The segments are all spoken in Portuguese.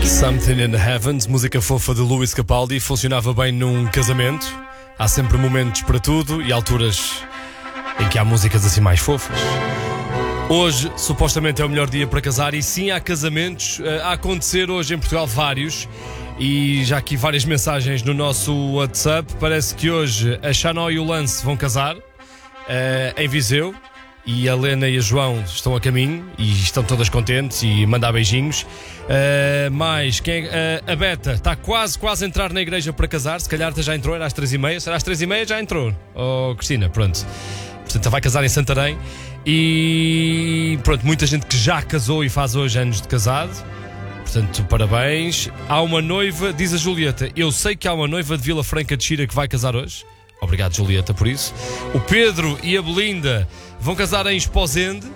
Something in the Heavens, música fofa de Luís Capaldi, funcionava bem num casamento. Há sempre momentos para tudo e alturas em que há músicas assim mais fofas. Hoje, supostamente, é o melhor dia para casar e sim, há casamentos a acontecer hoje em Portugal, vários. E já aqui várias mensagens no nosso WhatsApp. Parece que hoje a Xanó e o Lance vão casar em Viseu. E a Helena e a João estão a caminho e estão todas contentes e mandar beijinhos. Mas a Beta está quase a entrar na igreja para casar. Se calhar já entrou, era às 3h30. Será às 3h30? Já entrou. Oh, Cristina, pronto. Portanto, vai casar em Santarém. E pronto, muita gente que já casou e faz hoje anos de casado. Portanto, parabéns. Há uma noiva, diz a Julieta. Eu sei que há uma noiva de Vila Franca de Xira que vai casar hoje. Obrigado, Julieta, por isso. O Pedro e a Belinda vão casar em Esposende.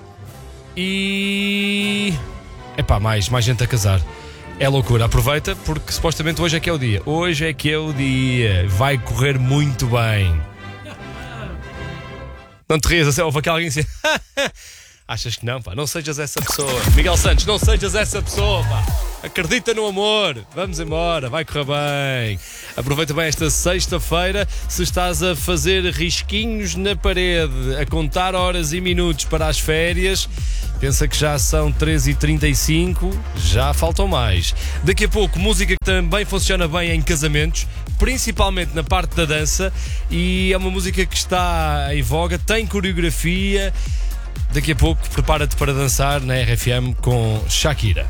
E... epá, mais gente a casar. É loucura, aproveita, porque supostamente hoje é que é o dia. Hoje é que é o dia. Vai correr muito bem. Não te rias, houve aqui alguém assim... Achas que não, pá? Não sejas essa pessoa. Miguel Santos, não sejas essa pessoa, pá. Acredita no amor. Vamos embora, vai correr bem. Aproveita bem esta sexta-feira. Se estás a fazer risquinhos na parede, a contar horas e minutos para as férias, pensa que já são 13h35, já faltam mais. Daqui a pouco, música que também funciona bem em casamentos, principalmente na parte da dança, e é uma música que está em voga, tem coreografia. Daqui a pouco, prepara-te para dançar na RFM com Shakira.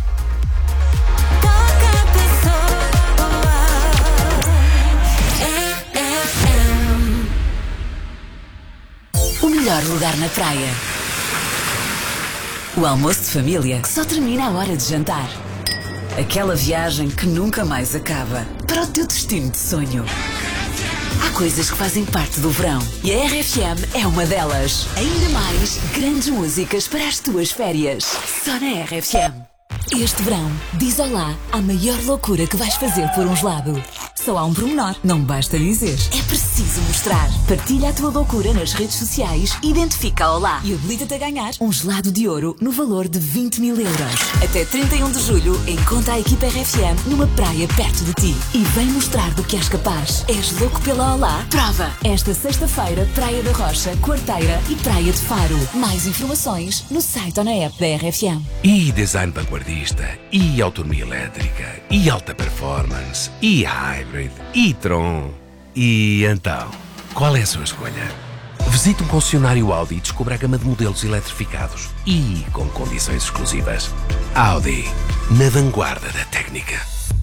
O melhor lugar na praia. O almoço de família que só termina à hora de jantar. Aquela viagem que nunca mais acaba. Para o teu destino de sonho. Há coisas que fazem parte do verão e a RFM é uma delas. Ainda mais grandes músicas para as tuas férias. Só na RFM. Este verão, diz olá à maior loucura que vais fazer por um gelado. Só há um pormenor, não basta dizer. É preciso mostrar. Partilha a tua loucura nas redes sociais, identifica olá e habilita-te a ganhar um gelado de ouro no valor de 20.000 euros. Até 31 de julho, encontra a equipa RFM numa praia perto de ti. E vem mostrar do que és capaz. És louco pela olá? Prova! Esta sexta-feira, Praia da Rocha, Quarteira e Praia de Faro. Mais informações no site ou na app da RFM. E design vanguardista, e autonomia elétrica, e alta performance, e hybrid, e Tron. E então, qual é a sua escolha? Visite um concessionário Audi e descubra a gama de modelos eletrificados e com condições exclusivas. Audi, na vanguarda da técnica.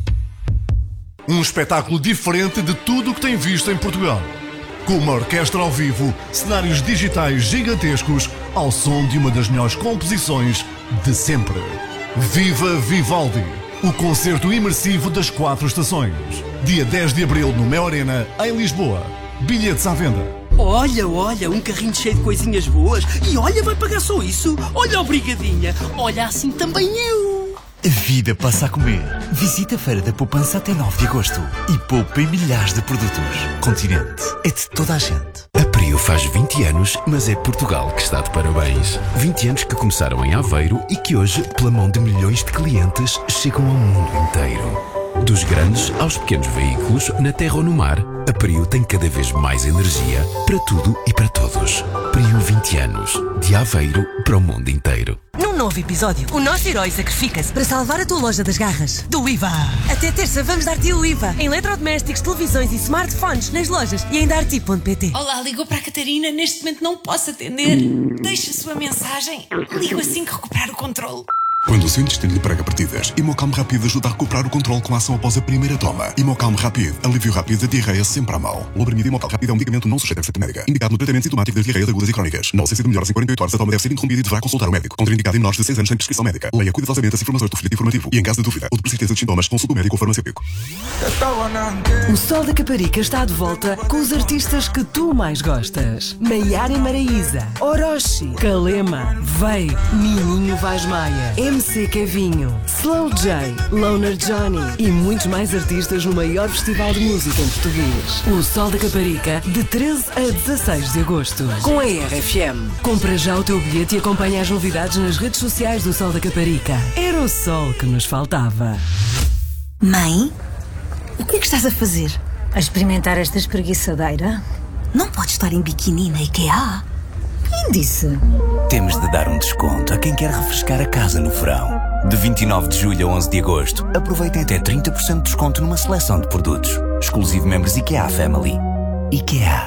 Um espetáculo diferente de tudo o que tem visto em Portugal. Com uma orquestra ao vivo, cenários digitais gigantescos, ao som de uma das melhores composições de sempre. Viva Vivaldi, o concerto imersivo das 4 estações. Dia 10 de abril no Mel Arena, em Lisboa. Bilhetes à venda. Olha, um carrinho cheio de coisinhas boas. E olha, vai pagar só isso. Olha, obrigadinha. Olha, assim também eu. A vida passa a comer. Visita a Feira da Poupança até 9 de agosto e poupa em milhares de produtos. Continente é de toda a gente. A Prio faz 20 anos, mas é Portugal que está de parabéns. 20 anos que começaram em Aveiro e que hoje, pela mão de milhões de clientes, chegam ao mundo inteiro. Dos grandes aos pequenos veículos, na terra ou no mar, a Prio tem cada vez mais energia para tudo e para todos. Prio 20 anos, de Aveiro para o mundo inteiro. Num novo episódio, o nosso herói sacrifica-se para salvar a tua loja das garras. Do IVA. Até terça vamos dar-te o IVA em eletrodomésticos, televisões e smartphones nas lojas e em darti.pt. Olá, ligou para a Catarina. Neste momento não posso atender. Deixe a sua mensagem. Ligo assim que recuperar o controle. Quando o seu intestino lhe prega partidas, Imocalm Rápido ajuda a recuperar o controle com a ação após a primeira toma. Imocalm Rápido, alívio rápido da diarreia sempre à mão. O Lobromida Imocalm Rápido é um medicamento não sujeito a receita médica, indicado no tratamento sintomático das diarreias agudas e crónicas. Na ausência de melhoras em 48 horas, a toma deve ser interrompida e deverá consultar o médico. Contraindicado em menores de 6 anos sem prescrição médica. Leia cuidadosamente as informações do folheto informativo e, em caso de dúvida ou de persistência de sintomas, consulte o médico ou farmacêutico. O Sol da Caparica está de volta com os artistas que tu mais gostas. Maiara e Maraíza, Orochi, Calema, Vei, Nininho Vaz Maia, MC Kevinho, Slow J, Loner Johnny e muitos mais artistas no maior festival de música em português. O Sol da Caparica, de 13 a 16 de agosto, com a RFM. Compra já o teu bilhete e acompanha as novidades nas redes sociais do Sol da Caparica. Era o sol que nos faltava. Mãe, o que é que estás a fazer? A experimentar esta espreguiçadeira? Não podes estar em biquíni na IKEA. Quem disse? Temos de dar um desconto a quem quer refrescar a casa no verão. De 29 de julho a 11 de agosto, aproveitem até 30% de desconto numa seleção de produtos. Exclusivo membros IKEA Family. IKEA.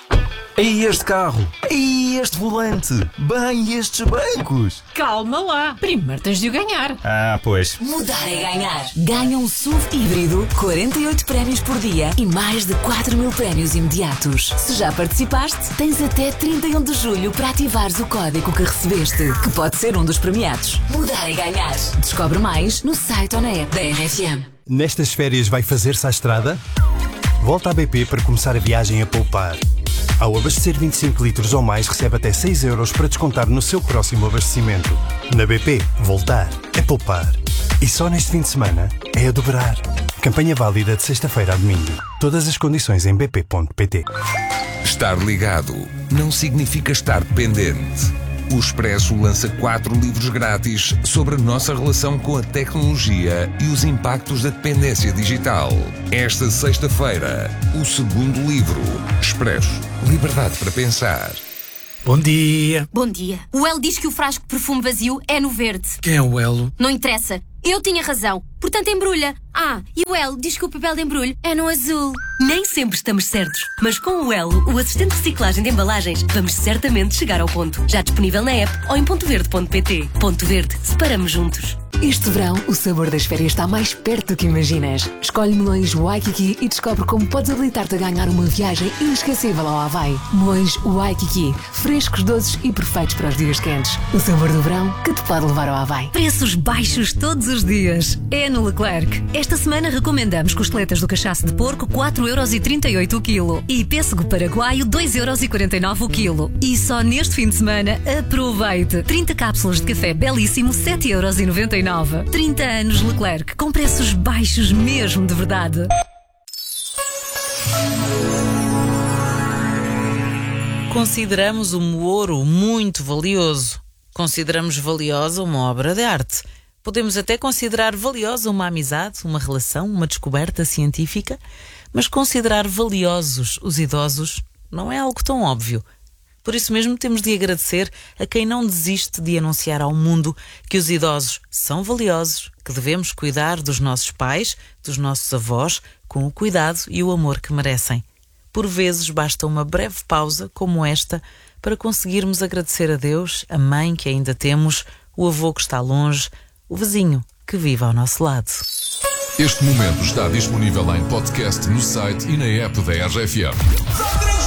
E este carro? E este volante? Bem, e estes bancos? Calma lá, primeiro tens de o ganhar. Ah, pois. Mudar é ganhar. Ganha um SUV híbrido, 48 prémios por dia e mais de 4 mil prémios imediatos. Se já participaste, tens até 31 de julho para ativares o código que recebeste, que pode ser um dos premiados. Mudar é ganhar. Descobre mais no site ou na app da RFM. Nestas férias vai fazer-se à estrada? Volta à BP para começar a viagem a poupar. Ao abastecer 25 litros ou mais, recebe até 6 euros para descontar no seu próximo abastecimento. Na BP, voltar é poupar. E só neste fim de semana é a dobrar. Campanha válida de sexta-feira a domingo. Todas as condições em bp.pt. Estar ligado não significa estar dependente. O Expresso lança 4 livros grátis sobre a nossa relação com a tecnologia e os impactos da dependência digital. Esta sexta-feira, o 2º livro, Expresso, Liberdade para Pensar. Bom dia. Bom dia. O Elo diz que o frasco de perfume vazio é no verde. Quem é o Elo? Não interessa. Eu tinha razão. Portanto, embrulha. Ah, e o Elo diz que o papel de embrulho é no azul. Nem sempre estamos certos, mas com o Elo, o assistente de reciclagem de embalagens, vamos certamente chegar ao ponto. Já disponível na app ou em pontoverde.pt. Ponto Verde. Separamos juntos. Este verão, o sabor das férias está mais perto do que imaginas. Escolhe melões Waikiki e descobre como podes habilitar-te a ganhar uma viagem inesquecível ao Havaí. Melões Waikiki, frescos, doces e perfeitos para os dias quentes. O sabor do verão que te pode levar ao Havaí. Preços baixos todos os dias. É no Leclerc. Esta semana recomendamos costeletas do cachaço de porco 4,38€ o quilo e pêssego paraguaio 2,49€ o quilo. E só neste fim de semana aproveite 30 cápsulas de café belíssimo 7,99€. 30 anos Leclerc, com preços baixos mesmo de verdade. Consideramos o ouro muito valioso. Consideramos valiosa uma obra de arte. Podemos até considerar valiosa uma amizade, uma relação, uma descoberta científica, mas considerar valiosos os idosos não é algo tão óbvio. Por isso mesmo temos de agradecer a quem não desiste de anunciar ao mundo que os idosos são valiosos, que devemos cuidar dos nossos pais, dos nossos avós, com o cuidado e o amor que merecem. Por vezes basta uma breve pausa como esta para conseguirmos agradecer a Deus, a mãe que ainda temos, o avô que está longe, o vizinho que vive ao nosso lado. Este momento está disponível em podcast no site e na app da RFM.